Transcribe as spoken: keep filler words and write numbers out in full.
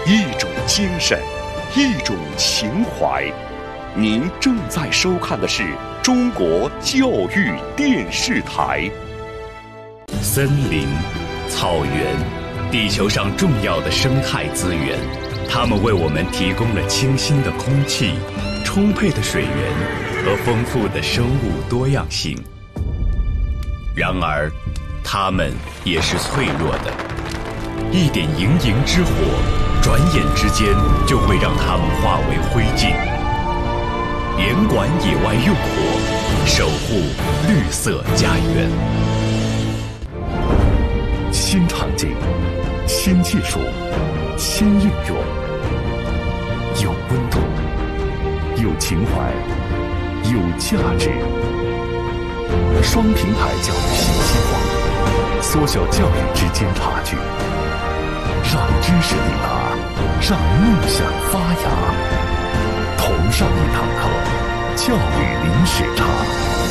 一种精神，一种情怀。您正在收看的是中国教育电视台。森林、草原，地球上重要的生态资源，它们为我们提供了清新的空气、充沛的水源和丰富的生物多样性。然而，它们也是脆弱的，一点营营之火，转眼之间就会让它们化为灰烬。严管野外用火，守护绿色家园。新场景，新技术，新应用，有温度，有情怀，有价值。双平台教育信息网，缩小教育之间差距，让知识抵达，让梦想发芽。同上一堂课，教育零时差。